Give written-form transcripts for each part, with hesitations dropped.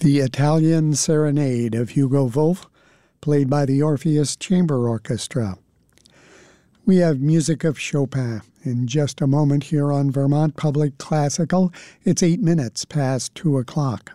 The Italian Serenade of Hugo Wolf, played by the Orpheus Chamber Orchestra. We have music of Chopin in just a moment here on Vermont Public Classical. It's 8 minutes past 2 o'clock.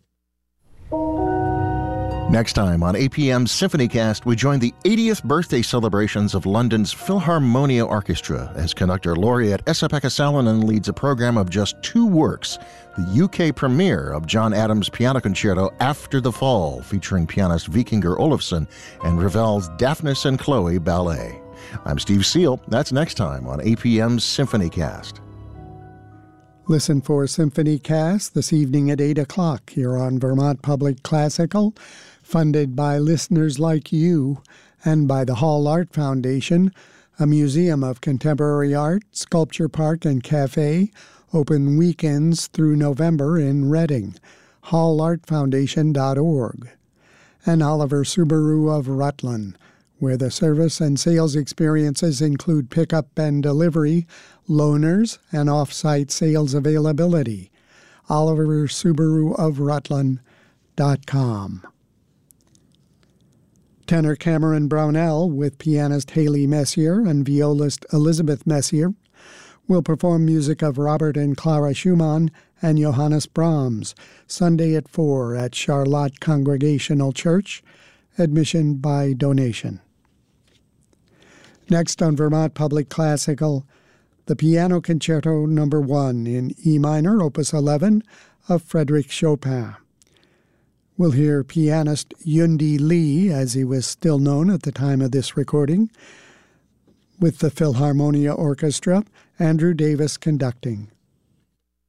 Next time on APM's SymphonyCast, we join the 80th birthday celebrations of London's Philharmonia Orchestra as conductor laureate Esa-Pekka Salonen leads a program of just 2 works, the UK premiere of John Adams' Piano Concerto After the Fall, featuring pianist Vikingur Olafsson, and Ravel's Daphnis and Chloe Ballet. I'm Steve Seal. That's next time on APM's SymphonyCast. Listen for SymphonyCast this evening at 8 o'clock here on Vermont Public Classical, funded by listeners like you and by the Hall Art Foundation, a museum of contemporary art, sculpture park and cafe, open weekends through November in Reading, hallartfoundation.org, and Oliver Subaru of Rutland, where the service and sales experiences include pickup and delivery, loaners, and off-site sales availability. Oliver Subaru of Rutland.com. Tenor Cameron Brownell with pianist Haley Messier and violist Elizabeth Messier will perform music of Robert and Clara Schumann and Johannes Brahms, Sunday at 4 at Charlotte Congregational Church, admission by donation. Next on Vermont Public Classical, the Piano Concerto No. 1 in E minor, Opus 11, of Frédéric Chopin. We'll hear pianist Yundi Lee, as he was still known at the time of this recording, with the Philharmonia Orchestra, Andrew Davis conducting.